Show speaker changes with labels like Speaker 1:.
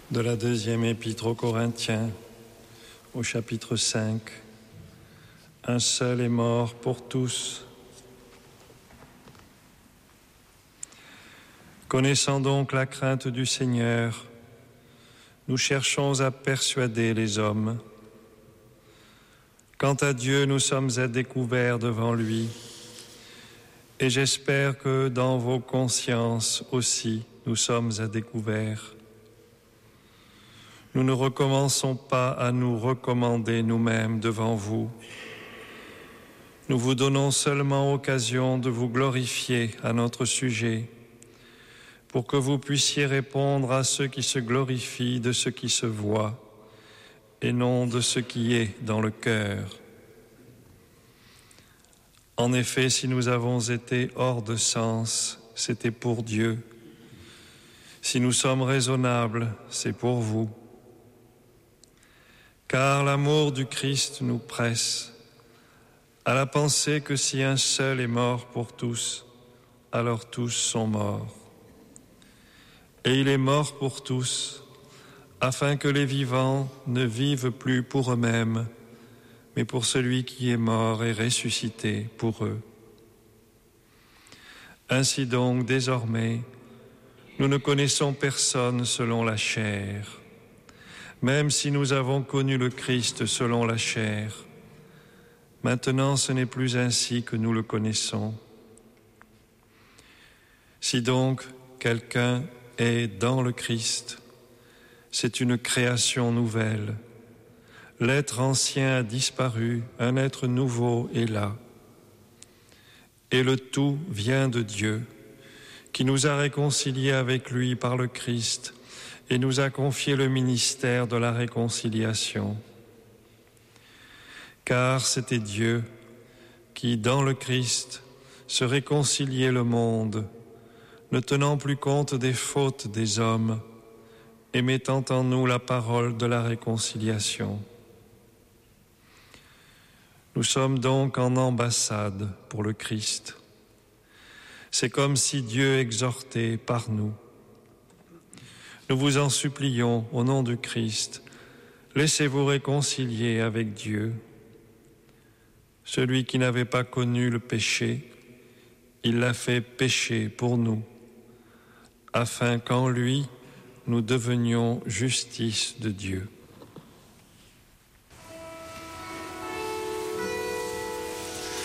Speaker 1: De la deuxième épître aux Corinthiens, au chapitre 5. Un seul est mort pour tous. Connaissant donc la crainte du Seigneur, nous cherchons à persuader les hommes. Quant à Dieu, nous sommes à découvert devant lui, et j'espère que dans vos consciences aussi, nous sommes à découvert. Nous ne recommençons pas à nous recommander nous-mêmes devant vous. Nous vous donnons seulement occasion de vous glorifier à notre sujet, pour que vous puissiez répondre à ceux qui se glorifient de ce qui se voit, et non de ce qui est dans le cœur. En effet, si nous avons été hors de sens, c'était pour Dieu. Si nous sommes raisonnables, c'est pour vous. Car l'amour du Christ nous presse à la pensée que si un seul est mort pour tous, alors tous sont morts. Et il est mort pour tous, afin que les vivants ne vivent plus pour eux-mêmes, mais pour celui qui est mort et ressuscité pour eux. Ainsi donc, désormais, nous ne connaissons personne selon la chair. Même si nous avons connu le Christ selon la chair, maintenant ce n'est plus ainsi que nous le connaissons. Si donc quelqu'un est dans le Christ, c'est une création nouvelle. L'être ancien a disparu, un être nouveau est là. Et le tout vient de Dieu, qui nous a réconciliés avec lui par le Christ et nous a confié le ministère de la réconciliation. Car c'était Dieu qui, dans le Christ, se réconciliait le monde, ne tenant plus compte des fautes des hommes et mettant en nous la parole de la réconciliation. Nous sommes donc en ambassade pour le Christ. C'est comme si Dieu exhortait par nous. Nous vous en supplions, au nom du Christ, laissez-vous réconcilier avec Dieu. Celui qui n'avait pas connu le péché, il l'a fait pécher pour nous, afin qu'en lui, nous devenions justice de Dieu.